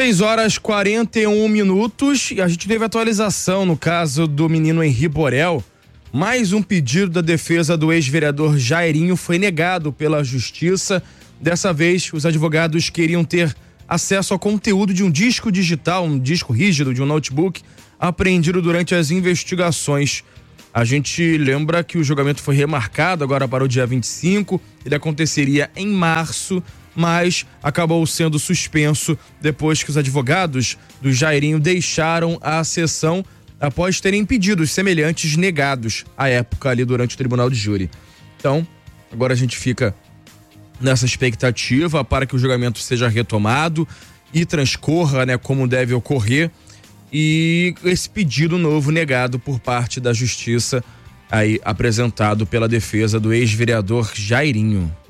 6h41 e a gente teve atualização no caso do menino Henri Borel. Mais um pedido da defesa do ex-vereador Jairinho foi negado pela justiça. Dessa vez, os advogados queriam ter acesso ao conteúdo de um disco digital, um disco rígido de um notebook, apreendido durante as investigações. A gente lembra que o julgamento foi remarcado agora para o dia 25, ele aconteceria em março, mas acabou sendo suspenso depois que os advogados do Jairinho deixaram a sessão após terem pedidos semelhantes negados à época ali durante o tribunal de júri. Então, agora a gente fica nessa expectativa para que o julgamento seja retomado e transcorra, como deve ocorrer, e esse pedido novo negado por parte da justiça aí apresentado pela defesa do ex-vereador Jairinho.